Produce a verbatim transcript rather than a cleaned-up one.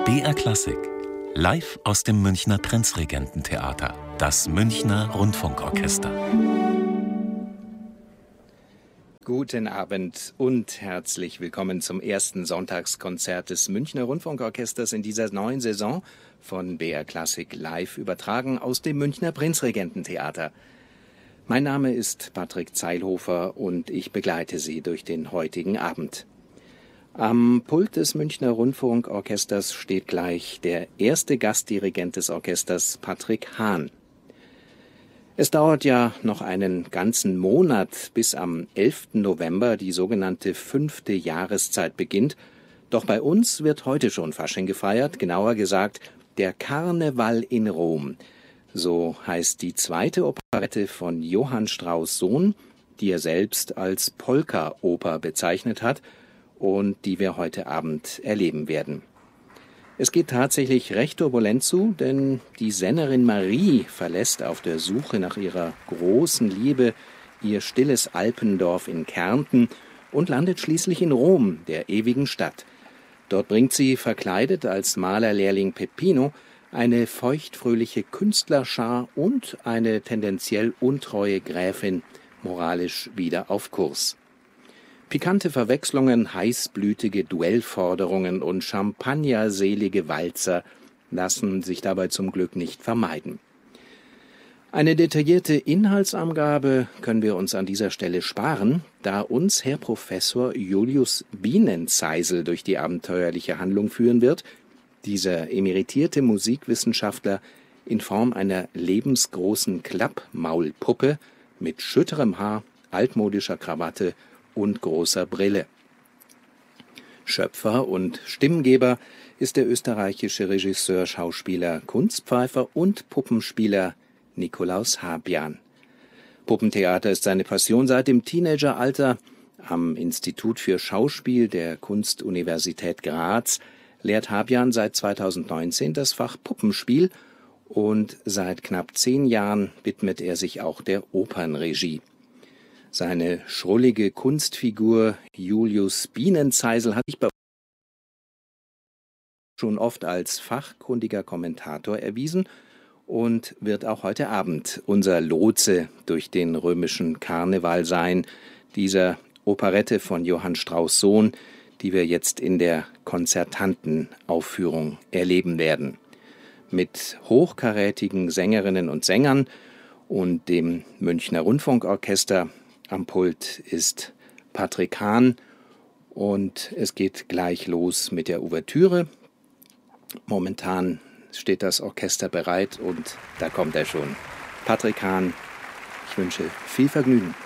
B R Klassik, live aus dem Münchner Prinzregententheater, das Münchner Rundfunkorchester. Guten Abend und herzlich willkommen zum ersten Sonntagskonzert des Münchner Rundfunkorchesters in dieser neuen Saison von B R Klassik live übertragen aus dem Münchner Prinzregententheater. Mein Name ist Patrick Zeilhofer und ich begleite Sie durch den heutigen Abend. Am Pult des Münchner Rundfunkorchesters steht gleich der erste Gastdirigent des Orchesters, Patrick Hahn. Es dauert ja noch einen ganzen Monat, bis am elften November die sogenannte fünfte Jahreszeit beginnt. Doch bei uns wird heute schon Fasching gefeiert, genauer gesagt der Karneval in Rom. So heißt die zweite Operette von Johann Strauss Sohn, die er selbst als Polka-Oper bezeichnet hat und die wir heute Abend erleben werden. Es geht tatsächlich recht turbulent zu, denn die Sennerin Marie verlässt auf der Suche nach ihrer großen Liebe ihr stilles Alpendorf in Kärnten und landet schließlich in Rom, der ewigen Stadt. Dort bringt sie, verkleidet als Malerlehrling Peppino, eine feuchtfröhliche Künstlerschar und eine tendenziell untreue Gräfin moralisch wieder auf Kurs. Pikante Verwechslungen, heißblütige Duellforderungen und champagnerselige Walzer lassen sich dabei zum Glück nicht vermeiden. Eine detaillierte Inhaltsangabe können wir uns an dieser Stelle sparen, da uns Herr Professor Julius Bienenzeisel durch die abenteuerliche Handlung führen wird. Dieser emeritierte Musikwissenschaftler in Form einer lebensgroßen Klappmaulpuppe mit schütterem Haar, altmodischer Krawatte und großer Brille. Schöpfer und Stimmgeber ist der österreichische Regisseur, Schauspieler, Kunstpfeifer und Puppenspieler Nikolaus Habjan. Puppentheater ist seine Passion seit dem Teenageralter. Am Institut für Schauspiel der Kunstuniversität Graz lehrt Habjan seit zweitausendneunzehn das Fach Puppenspiel und seit knapp zehn Jahren widmet er sich auch der Opernregie. Seine schrullige Kunstfigur Julius Bienenzeisel hat sich bei uns schon oft als fachkundiger Kommentator erwiesen und wird auch heute Abend unser Lotse durch den römischen Karneval sein, dieser Operette von Johann Strauss Sohn, die wir jetzt in der konzertanten Aufführung erleben werden. Mit hochkarätigen Sängerinnen und Sängern und dem Münchner Rundfunkorchester. Am Pult ist Patrick Hahn und es geht gleich los mit der Ouvertüre. Momentan steht das Orchester bereit und da kommt er schon. Patrick Hahn, ich wünsche viel Vergnügen.